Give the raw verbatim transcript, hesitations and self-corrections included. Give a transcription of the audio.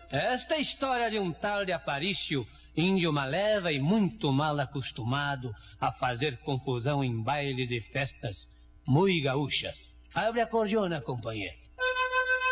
Esta é a história de um tal de Aparício, índio maleva e muito mal acostumado a fazer confusão em bailes e festas muito gaúchas. Abre a cordiona, companheiro.